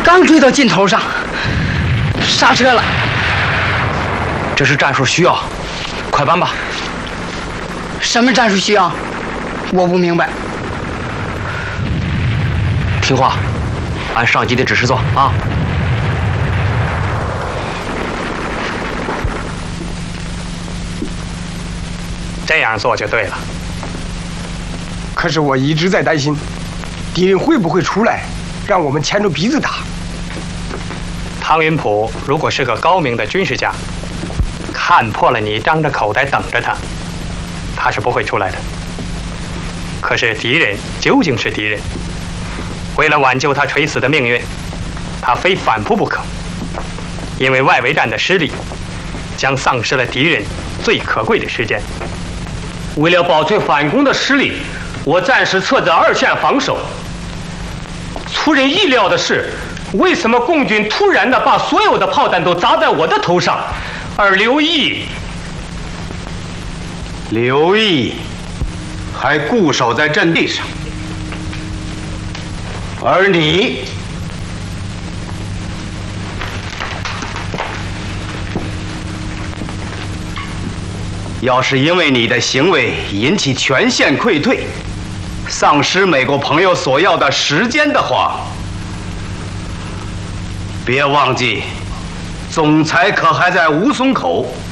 刚追到尽头上，刹车了。 这是战术需要，快搬吧。 什么战术需要？我不明白。 听话，按上级的指示做啊。 这样做就对了。 可是我一直在担心，敌人会不会出来，让我们牵着鼻子打。 汤云浦如果是个高明的军事家，看破了你张着口袋等着他，他是不会出来的。可是敌人究竟是敌人，为了挽救他垂死的命运，他非反扑不可。因为外围战的失利，将丧失了敌人最可贵的时间。 为了保存反攻的实力，我暂时撤在2线防守。出人意料的是，为什么共军突然的把所有的炮弹都砸在我的头上，而刘毅还固守在阵地上，而你要是因为你的行为引起全线溃退，丧失美国朋友所要的时间的话，别忘记，总裁可还在吴淞口。